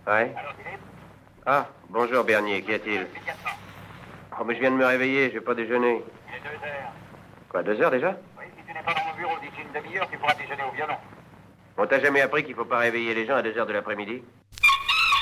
Ouais. Ah, bonjour Bernier, qu'y a-t-il? Oh, mais je viens de me réveiller, j'ai pas déjeuné. Il est 2 heures. Quoi, 2 heures déjà? Oui, si tu n'es pas dans mon bureau d'ici une demi-heure, tu pourras déjeuner au violon. On t'a jamais appris qu'il faut pas réveiller les gens à 2 heures de l'après-midi?